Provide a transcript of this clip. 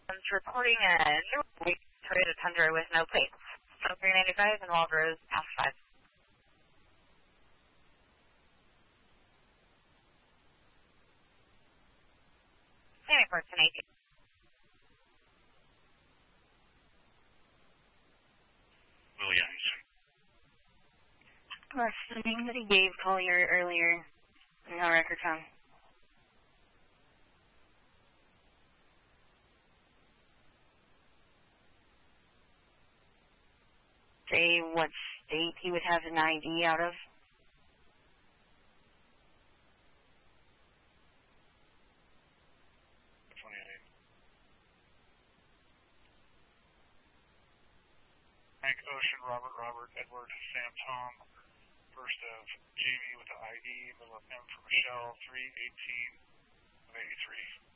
Reporting a new Toyota Tundra with no plates. So 395 and Wald Rose, past 5. Same airports in 18. Williams. That's the name that he gave Collier earlier. No record found. Say what state he would have an ID out of? Frank Ocean, Robert, Edward, Sam, Tom. First of Jamie with the ID, middle of M for Michelle, 318 of 83.